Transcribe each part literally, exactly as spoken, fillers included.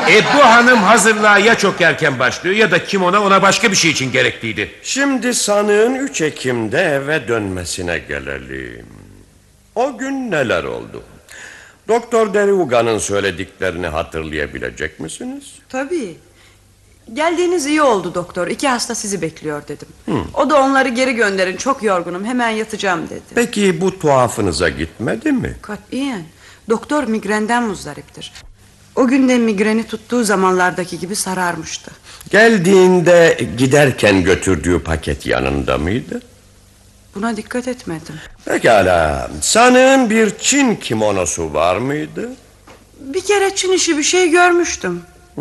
E bu hanım hazırlığa ya çok erken başlıyor ya da kimona ona başka bir şey için gerekliydi. Şimdi sanığın üç Ekim'de eve dönmesine gelelim. O gün neler oldu? Doktor Deruga'nın söylediklerini hatırlayabilecek misiniz? Tabii. Geldiğiniz iyi oldu doktor. İki hasta sizi bekliyor dedim. Hı. O da onları geri gönderin, çok yorgunum, hemen yatacağım dedi. Peki bu tuhafınıza gitmedi mi? Katiyen. Doktor migrenden muzdariptir. O gün de migreni tuttuğu zamanlardaki gibi sararmıştı. Geldiğinde giderken götürdüğü paket yanında mıydı? Buna dikkat etmedim. Pekala. Sanığın bir Çin kimonosu var mıydı? Bir kere Çin işi bir şey görmüştüm. Hmm.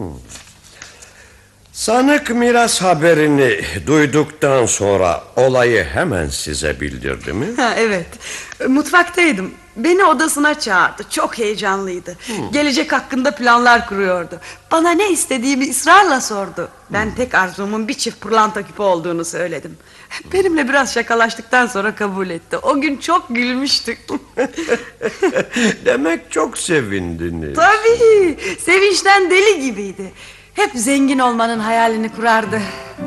Sanık miras haberini duyduktan sonra olayı hemen size bildirdi mi? Ha, evet. Mutfaktaydım. Beni odasına çağırdı. Çok heyecanlıydı. Hmm. Gelecek hakkında planlar kuruyordu. Bana ne istediğimi ısrarla sordu. Ben hmm. tek arzumun bir çift pırlanta küpü olduğunu söyledim. Benimle biraz şakalaştıktan sonra kabul etti. O gün çok gülmüştük. Demek çok sevindiniz. Tabii. Sevinçten deli gibiydi. Hep zengin olmanın hayalini kurardı.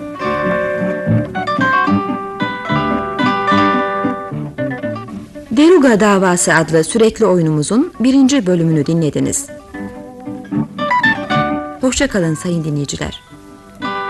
Deruga Davası adlı sürekli oyunumuzun birinci bölümünü dinlediniz. Hoşça kalın sayın dinleyiciler.